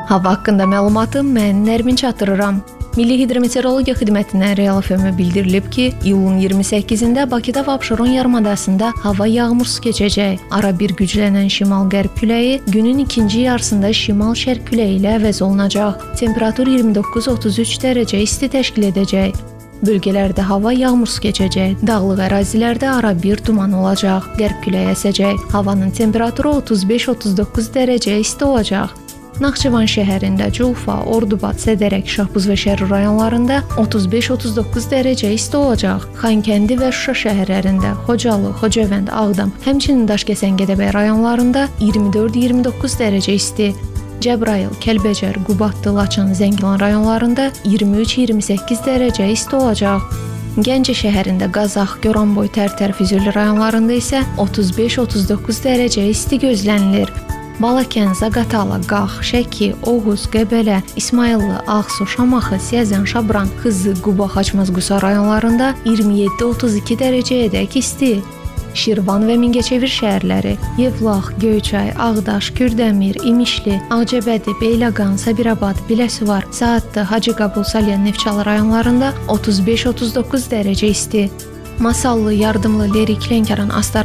Hava haqqında məlumatı mən Nərmin çatdırıram. Milli Hidrometeorologiya Xidmətindən Real FM-ə bildirilib ki, iyulun 28-də Bakıda və Abşeron yarımadasında hava yağmursuz keçəcək. Ara bir güclənən şimal-qərb küləyi günün ikinci yarısında şimal-şərq küləyi ilə əvəz olunacaq. Temperatur 29-33 dərəcə isti təşkil edəcək. Bölgələrdə hava yağmursuz keçəcək. Dağlıq ərazilərdə ara bir duman olacaq. Qərb küləyi əsəcək. Havanın temperaturu 35-39 dərəcə isti olacaq. Naxçıvan şəhərində Culfa, Ordubad, Sədərək, Şahbuz və Şərur rayonlarında 35-39 dərəcə isti olacaq. Xankəndi və Şuşa şəhərlərində, Xocalı, Xocavənd, Ağdam, həmçinin Daşkəsən, Gədəbəy rayonlarında 24-29 dərəcə isti. Cəbrayıl, Kəlbəcər, Qubadlı, Laçın, Zəngilan rayonlarında 23-28 dərəcə isti olacaq. Gəncə şəhərində Qazax, Goranboy, Tərtər, Füzuli rayonlarında isə 35-39 dərəcə isti gözlənilir. Balakən, Zaqatala, Qax, Şəki, Oğuz, Qəbələ, İsmayıllı, Ağsu, Şamaxı, Siyəzən, Şabran, Xızı, Quba, Xaçmaz, Qusa rayonlarında 27-32 dərəcəyədək isti. Şirvan və Mingəçevir şəhərləri, Yevlax, Göyçay, Ağdaş, Kürdəmir, İmişli, Ağcabədi, Beyləqan, Sabirabad, Biləsuvar, Saatlı, Hacıqabul, Salyan, Neftçala rayonlarında 35-39 dərəcə isti. Masallı, Yardımlı, Lerik, Lənkəran, Astara